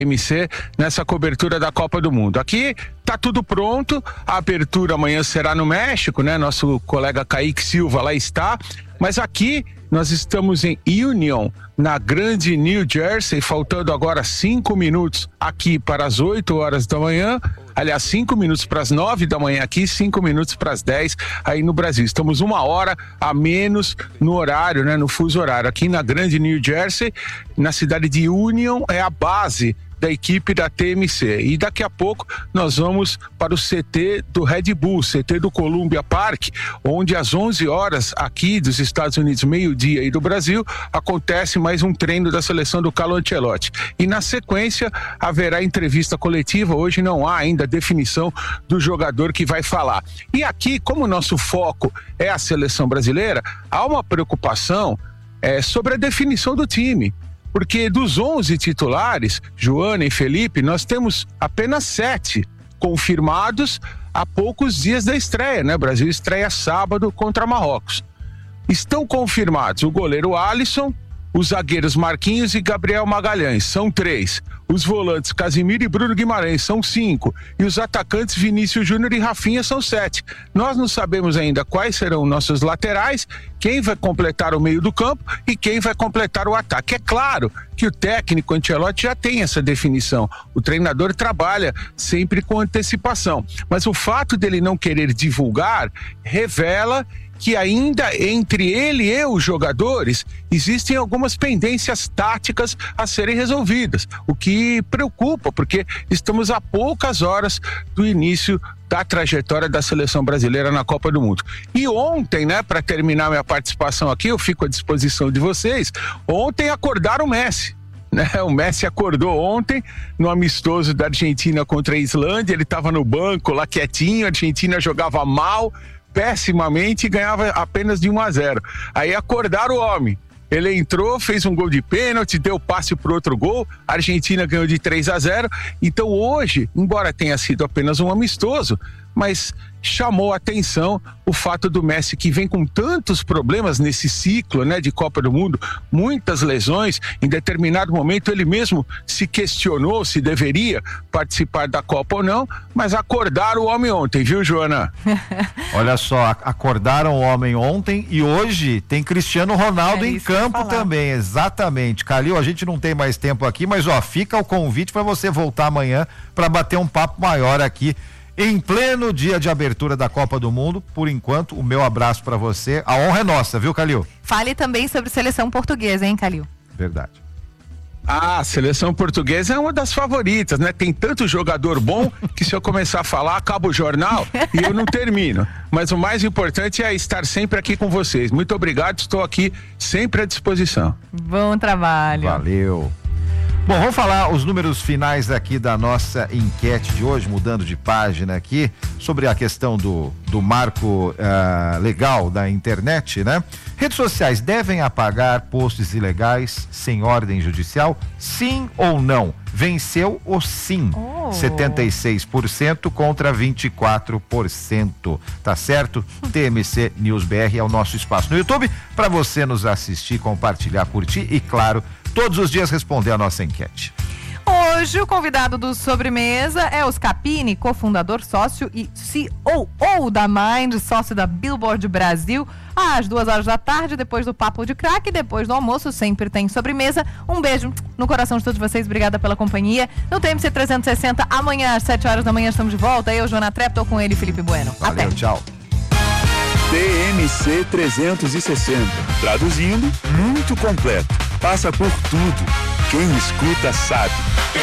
TMC nessa cobertura da Copa do Mundo. Aqui tá tudo pronto, a abertura amanhã será no México, né? Nosso colega Kaique Silva lá está, mas aqui nós estamos em Union, na grande New Jersey, faltando agora 5 minutos aqui para as 8 horas da manhã, aliás, 5 minutos para as 9 da manhã aqui, 5 minutos para as 10 aí no Brasil. Estamos 1 hora a menos no horário, né? No fuso horário. Aqui na grande New Jersey, na cidade de Union, é a base da equipe da TMC. E daqui a pouco nós vamos para o CT do Red Bull, CT do Columbia Park, onde às 11 horas aqui dos Estados Unidos, meio-dia aí do Brasil, acontece mais um treino da seleção do Carlo Ancelotti. E na sequência haverá entrevista coletiva. Hoje não há ainda definição do jogador que vai falar. E aqui, como o nosso foco é a seleção brasileira, há uma preocupação sobre a definição do time. Porque dos 11 titulares, Joana e Felipe, nós temos apenas 7 confirmados há poucos dias da estreia, né? O Brasil estreia sábado contra Marrocos. Estão confirmados o goleiro Alisson, os zagueiros Marquinhos e Gabriel Magalhães, são 3. Os volantes Casimiro e Bruno Guimarães, são 5. E os atacantes Vinícius Júnior e Rafinha, são 7. Nós não sabemos ainda quais serão nossos laterais, quem vai completar o meio do campo e quem vai completar o ataque. É claro que o técnico Ancelotti já tem essa definição. O treinador trabalha sempre com antecipação. Mas o fato dele não querer divulgar revela que ainda entre ele e os jogadores existem algumas pendências táticas a serem resolvidas, o que preocupa, porque estamos a poucas horas do início da trajetória da seleção brasileira na Copa do Mundo. E ontem, né, para terminar minha participação aqui, eu fico à disposição de vocês, ontem acordaram o Messi. Né? O Messi acordou ontem no amistoso da Argentina contra a Islândia, ele estava no banco lá quietinho, a Argentina jogava mal, pessimamente, e ganhava apenas de 1-0. Aí acordaram o homem. Ele entrou, fez um gol de pênalti, deu passe para outro gol, a Argentina ganhou de 3-0. Então hoje, embora tenha sido apenas um amistoso, mas chamou a atenção o fato do Messi, que vem com tantos problemas nesse ciclo, né, de Copa do Mundo, muitas lesões. Em determinado momento ele mesmo se questionou se deveria participar da Copa ou não, mas acordaram o homem ontem, viu, Joana? Olha só, acordaram o homem ontem e hoje tem Cristiano Ronaldo em campo também, exatamente. Calil, a gente não tem mais tempo aqui, mas ó, fica o convite para você voltar amanhã para bater um papo maior aqui em pleno dia de abertura da Copa do Mundo. Por enquanto, o meu abraço para você. A honra é nossa, viu, Calil? Fale também sobre seleção portuguesa, hein, Calil? Verdade. A seleção portuguesa é uma das favoritas, né? Tem tanto jogador bom que se eu começar a falar, acaba o jornal e eu não termino. Mas o mais importante é estar sempre aqui com vocês. Muito obrigado, estou aqui sempre à disposição. Bom trabalho. Valeu. Bom, vamos falar os números finais aqui da nossa enquete de hoje, mudando de página aqui, sobre a questão do marco legal da internet, né? Redes sociais devem apagar posts ilegais sem ordem judicial? Sim ou não? Venceu o sim. 76% contra 24%. Tá certo? TMC News BR é o nosso espaço no YouTube para você nos assistir, compartilhar, curtir e, claro, todos os dias responder a nossa enquete. Hoje o convidado do Sobremesa é o Scapini, cofundador, sócio e CEO da Mind, sócio da Billboard Brasil. Às 2 da tarde, depois do Papo de Crack, depois do almoço, sempre tem sobremesa. Um beijo no coração de todos vocês, obrigada pela companhia. No TMC 360, amanhã às 7 horas da manhã estamos de volta. Eu, Joana Trepp, tô com ele, Felipe Bueno. Valeu, até. Tchau. TMC 360. Traduzindo, muito completo. Passa por tudo. Quem escuta sabe.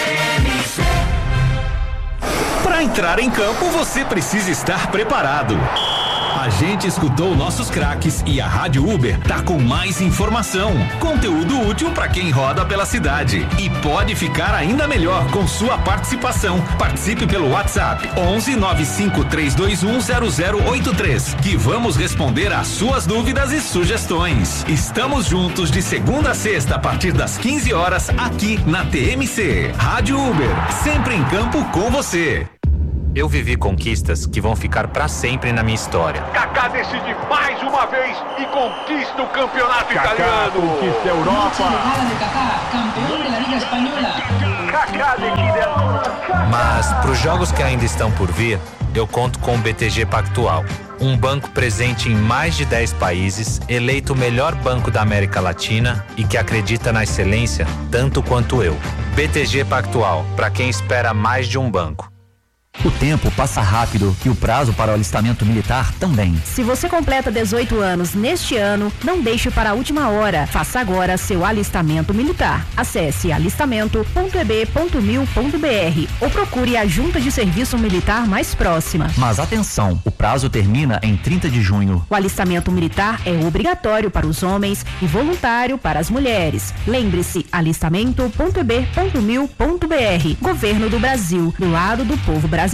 Para entrar em campo, você precisa estar preparado. A gente escutou nossos craques e a Rádio Uber tá com mais informação, conteúdo útil para quem roda pela cidade e pode ficar ainda melhor com sua participação. Participe pelo WhatsApp 11 95 321 0083 que vamos responder às suas dúvidas e sugestões. Estamos juntos de segunda a sexta a partir das 15 horas aqui na TMC. Rádio Uber, sempre em campo com você. Eu vivi conquistas que vão ficar para sempre na minha história. Kaká decide mais uma vez e conquista o campeonato italiano. Conquista a Europa. Kaká, campeão da Liga Espanhola. Mas para os jogos que ainda estão por vir, eu conto com o BTG Pactual, um banco presente em mais de 10 países, eleito o melhor banco da América Latina e que acredita na excelência tanto quanto eu. BTG Pactual, para quem espera mais de um banco. O tempo passa rápido e o prazo para o alistamento militar também. Se você completa 18 anos neste ano, não deixe para a última hora. Faça agora seu alistamento militar. Acesse alistamento.eb.mil.br ou procure a junta de serviço militar mais próxima. Mas atenção, o prazo termina em 30 de junho. O alistamento militar é obrigatório para os homens e voluntário para as mulheres. Lembre-se, alistamento.eb.mil.br. Governo do Brasil, do lado do povo brasileiro.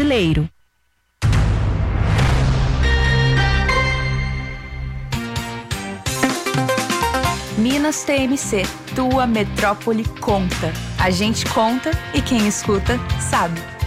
Minas TMC, tua metrópole conta. A gente conta e quem escuta sabe.